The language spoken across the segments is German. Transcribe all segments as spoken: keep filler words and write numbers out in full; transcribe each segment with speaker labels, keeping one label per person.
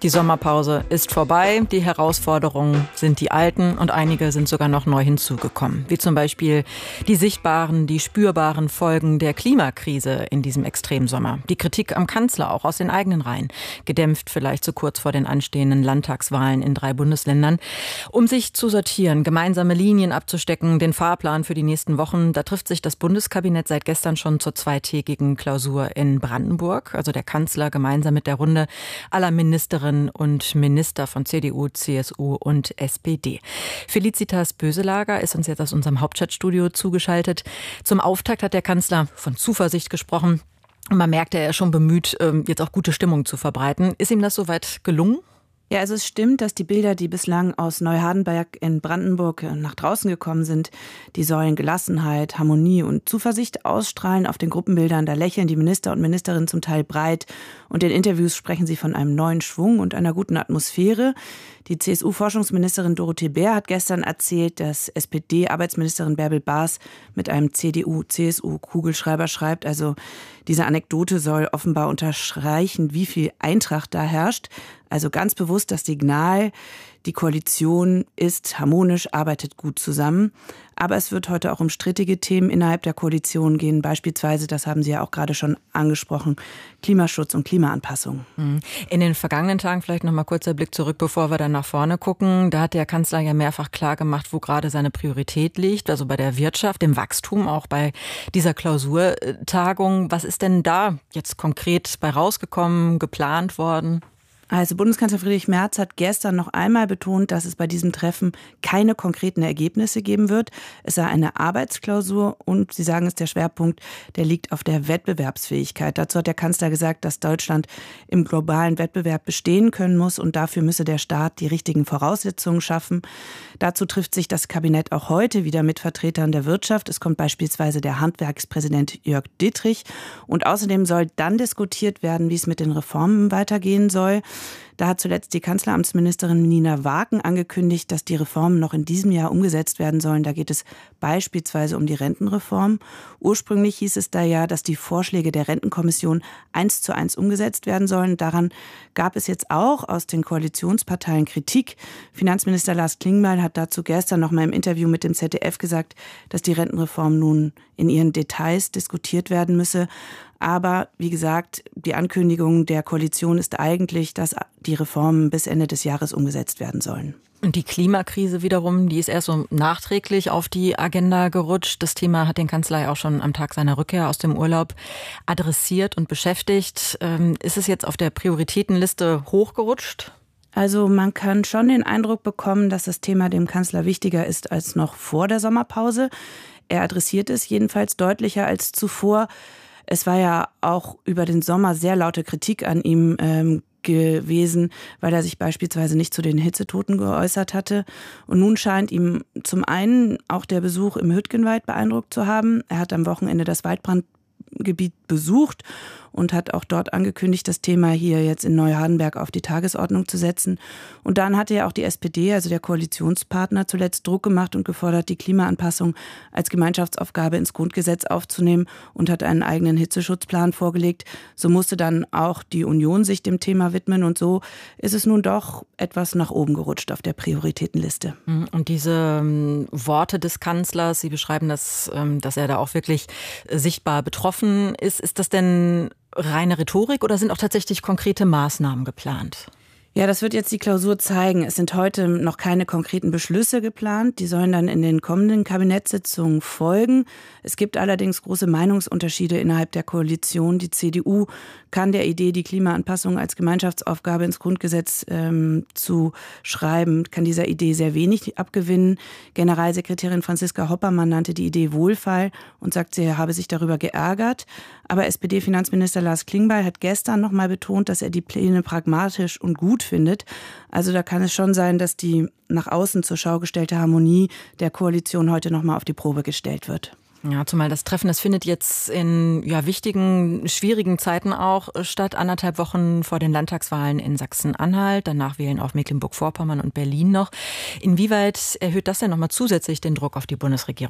Speaker 1: Die Sommerpause ist vorbei, die Herausforderungen sind die alten und einige sind sogar noch neu hinzugekommen. Wie zum Beispiel die sichtbaren, die spürbaren Folgen der Klimakrise in diesem Extremsommer. Die Kritik am Kanzler auch aus den eigenen Reihen. Gedämpft vielleicht so kurz vor den anstehenden Landtagswahlen in drei Bundesländern. Um sich zu sortieren, gemeinsame Linien abzustecken, den Fahrplan für die nächsten Wochen, da trifft sich das Bundeskabinett seit gestern schon zur zweitägigen Klausur in Brandenburg. Also der Kanzler gemeinsam mit der Runde aller Ministerinnen und Minister von C D U, C S U und S P D. Felicitas Böselager ist uns jetzt aus unserem Hauptstadtstudio zugeschaltet. Zum Auftakt hat der Kanzler von Zuversicht gesprochen. Und man merkt, er ist schon bemüht, jetzt auch gute Stimmung zu verbreiten. Ist ihm das soweit gelungen?
Speaker 2: Ja, also es stimmt, dass die Bilder, die bislang aus Neuhardenberg in Brandenburg nach draußen gekommen sind, die sollen Gelassenheit, Harmonie und Zuversicht ausstrahlen. Auf den Gruppenbildern, da lächeln die Minister und Ministerinnen zum Teil breit und in Interviews sprechen sie von einem neuen Schwung und einer guten Atmosphäre. Die C S U-Forschungsministerin Dorothee Bär hat gestern erzählt, dass S P D-Arbeitsministerin Bärbel Baas mit einem C D U-C S U-Kugelschreiber schreibt. Also diese Anekdote soll offenbar unterstreichen, wie viel Eintracht da herrscht. Also ganz bewusst das Signal, die Koalition ist harmonisch, arbeitet gut zusammen. Aber es wird heute auch um strittige Themen innerhalb der Koalition gehen. Beispielsweise, das haben Sie ja auch gerade schon angesprochen, Klimaschutz und Klimaanpassung.
Speaker 1: In den vergangenen Tagen, vielleicht noch mal kurzer Blick zurück, bevor wir dann nach vorne gucken. Da hat der Kanzler ja mehrfach klar gemacht, wo gerade seine Priorität liegt. Also bei der Wirtschaft, dem Wachstum, auch bei dieser Klausurtagung. Was ist denn da jetzt konkret bei rausgekommen, geplant worden?
Speaker 2: Also Bundeskanzler Friedrich Merz hat gestern noch einmal betont, dass es bei diesem Treffen keine konkreten Ergebnisse geben wird. Es sei eine Arbeitsklausur und Sie sagen es, der Schwerpunkt, der liegt auf der Wettbewerbsfähigkeit. Dazu hat der Kanzler gesagt, dass Deutschland im globalen Wettbewerb bestehen können muss und dafür müsse der Staat die richtigen Voraussetzungen schaffen. Dazu trifft sich das Kabinett auch heute wieder mit Vertretern der Wirtschaft. Es kommt beispielsweise der Handwerkspräsident Jörg Dittrich und außerdem soll dann diskutiert werden, wie es mit den Reformen weitergehen soll. Da hat zuletzt die Kanzleramtsministerin Nina Wagen angekündigt, dass die Reformen noch in diesem Jahr umgesetzt werden sollen. Da geht es beispielsweise um die Rentenreform. Ursprünglich hieß es da ja, dass die Vorschläge der Rentenkommission eins zu eins umgesetzt werden sollen. Daran gab es jetzt auch aus den Koalitionsparteien Kritik. Finanzminister Lars Klingbeil hat dazu gestern noch mal im Interview mit dem Z D F gesagt, dass die Rentenreform nun in ihren Details diskutiert werden müsse. Aber wie gesagt, die Ankündigung der Koalition ist eigentlich, dass die Reformen bis Ende des Jahres umgesetzt werden sollen.
Speaker 1: Und die Klimakrise wiederum, die ist erst so nachträglich auf die Agenda gerutscht. Das Thema hat den Kanzler ja auch schon am Tag seiner Rückkehr aus dem Urlaub adressiert und beschäftigt. Ist es jetzt auf der Prioritätenliste hochgerutscht?
Speaker 2: Also man kann schon den Eindruck bekommen, dass das Thema dem Kanzler wichtiger ist als noch vor der Sommerpause. Er adressiert es jedenfalls deutlicher als zuvor. Es war ja auch über den Sommer sehr laute Kritik an ihm ähm, gewesen, weil er sich beispielsweise nicht zu den Hitzetoten geäußert hatte. Und nun scheint ihm zum einen auch der Besuch im Hüttgenwald beeindruckt zu haben. Er hat am Wochenende das Waldbrandgebiet besucht und hat auch dort angekündigt, das Thema hier jetzt in Neuhardenberg auf die Tagesordnung zu setzen. Und dann hatte ja auch die S P D, also der Koalitionspartner, zuletzt Druck gemacht und gefordert, die Klimaanpassung als Gemeinschaftsaufgabe ins Grundgesetz aufzunehmen und hat einen eigenen Hitzeschutzplan vorgelegt. So musste dann auch die Union sich dem Thema widmen und so ist es nun doch etwas nach oben gerutscht auf der Prioritätenliste.
Speaker 1: Und diese ähm, Worte des Kanzlers, Sie beschreiben das, ähm, dass er da auch wirklich äh, sichtbar betroffen ist. Ist das denn reine Rhetorik oder sind auch tatsächlich konkrete Maßnahmen geplant?
Speaker 2: Ja, das wird jetzt die Klausur zeigen. Es sind heute noch keine konkreten Beschlüsse geplant. Die sollen dann in den kommenden Kabinettssitzungen folgen. Es gibt allerdings große Meinungsunterschiede innerhalb der Koalition. Die C D U kann der Idee, die Klimaanpassung als Gemeinschaftsaufgabe ins Grundgesetz ähm, zu schreiben, kann dieser Idee sehr wenig abgewinnen. Generalsekretärin Franziska Hoppermann nannte die Idee Wohlfall und sagt, sie habe sich darüber geärgert. Aber S P D-Finanzminister Lars Klingbeil hat gestern noch mal betont, dass er die Pläne pragmatisch und gut findet. Also da kann es schon sein, dass die nach außen zur Schau gestellte Harmonie der Koalition heute noch mal auf die Probe gestellt wird.
Speaker 1: Ja, zumal das Treffen, das findet jetzt in ja, wichtigen, schwierigen Zeiten auch statt. Anderthalb Wochen vor den Landtagswahlen in Sachsen-Anhalt. Danach wählen auch Mecklenburg-Vorpommern und Berlin noch. Inwieweit erhöht das denn nochmal zusätzlich den Druck auf die Bundesregierung?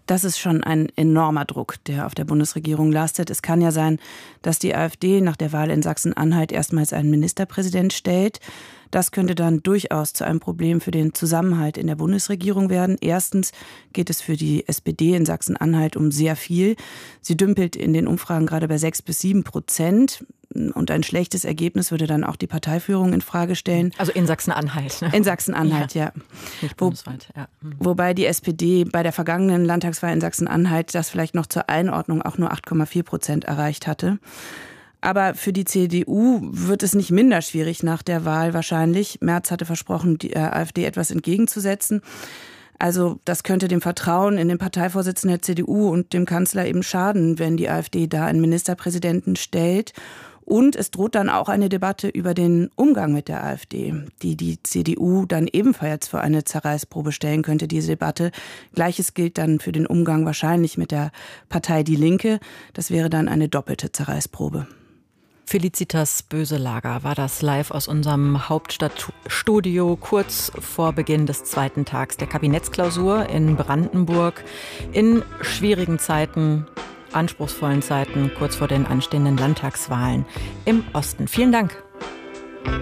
Speaker 2: Das ist schon ein enormer Druck, der auf der Bundesregierung lastet. Es kann ja sein, dass die AfD nach der Wahl in Sachsen-Anhalt erstmals einen Ministerpräsident stellt. Das könnte dann durchaus zu einem Problem für den Zusammenhalt in der Bundesregierung werden. Erstens geht es für die S P D in Sachsen-Anhalt um sehr viel. Sie dümpelt in den Umfragen gerade bei sechs bis sieben Prozent. Und ein schlechtes Ergebnis würde dann auch die Parteiführung in Frage stellen.
Speaker 1: Also in Sachsen-Anhalt. Ne?
Speaker 2: In Sachsen-Anhalt, ja. ja.
Speaker 1: Nicht bundesweit, ja. Mhm.
Speaker 2: Wobei die S P D bei der vergangenen Landtagswahl in Sachsen-Anhalt das vielleicht noch zur Einordnung auch nur acht Komma vier Prozent erreicht hatte. Aber für die C D U wird es nicht minder schwierig nach der Wahl wahrscheinlich. Merz hatte versprochen, die AfD etwas entgegenzusetzen. Also das könnte dem Vertrauen in den Parteivorsitzenden der C D U und dem Kanzler eben schaden, wenn die AfD da einen Ministerpräsidenten stellt. Und es droht dann auch eine Debatte über den Umgang mit der AfD, die die C D U dann ebenfalls vor eine Zerreißprobe stellen könnte, diese Debatte. Gleiches gilt dann für den Umgang wahrscheinlich mit der Partei Die Linke. Das wäre dann eine doppelte Zerreißprobe.
Speaker 1: Felicitas Böselager war das live aus unserem Hauptstadtstudio kurz vor Beginn des zweiten Tags der Kabinettsklausur in Brandenburg in schwierigen Zeiten, anspruchsvollen Zeiten, kurz vor den anstehenden Landtagswahlen im Osten. Vielen Dank.